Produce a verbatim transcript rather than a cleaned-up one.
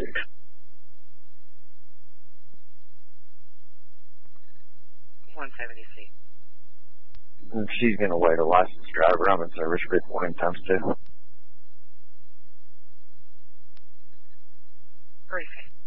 one seventy-six. She's going to wait a licensed driver. I'm in service group warning times two. Briefing.